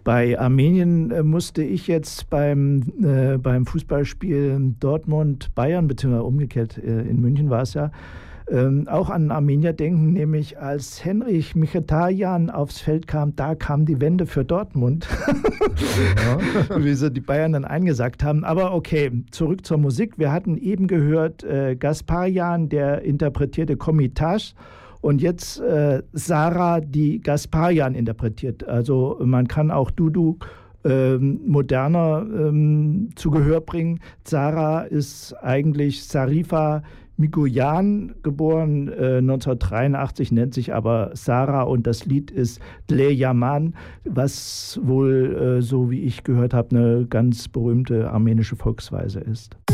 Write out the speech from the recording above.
Bei Armenien musste ich jetzt beim Fußballspiel Dortmund-Bayern, beziehungsweise umgekehrt in München war es ja, auch an Armenier denken, nämlich als Henrich Mkhitaryan aufs Feld kam, da kam die Wende für Dortmund. Ja. Wie sie die Bayern dann eingesackt haben. Aber okay, zurück zur Musik. Wir hatten eben gehört, Gasparyan, der interpretierte Komitas. Und jetzt Sarah, die Gasparyan interpretiert. Also man kann auch Dudu moderner zu Gehör bringen. Sarah ist eigentlich Sarifa Migoyan, geboren 1983, nennt sich aber Sarah und das Lied ist Dle Yaman, was wohl, so wie ich gehört habe, eine ganz berühmte armenische Volksweise ist.